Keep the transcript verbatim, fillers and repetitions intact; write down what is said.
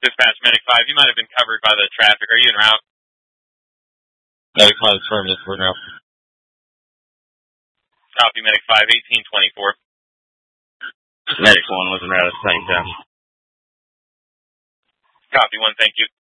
Dispatch Medic five, you might have been covered by the traffic. Are you en route? Medic five, affirmative, we're en route. Copy, Medic five, eighteen twenty-four. Medic one was en route at the same time. Copy one, thank you.